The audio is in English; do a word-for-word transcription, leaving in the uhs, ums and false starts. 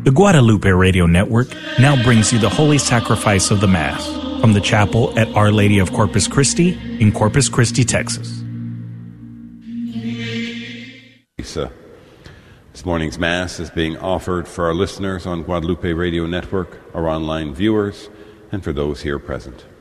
The Guadalupe Radio Network now brings you the Holy Sacrifice of the Mass from the chapel at Our Lady of Corpus Christi in Corpus Christi, Texas. This morning's Mass is being offered for our listeners on Guadalupe Radio Network, our online viewers, and for those here present.